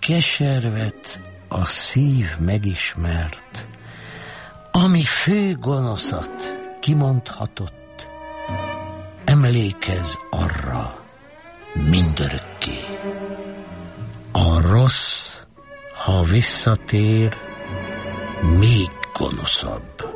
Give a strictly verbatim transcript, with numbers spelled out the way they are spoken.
keservet a szív megismert, ami fő gonoszat kimondhatott, emlékezz arra mindörökké. A rossz, ha visszatér, még gonoszabb.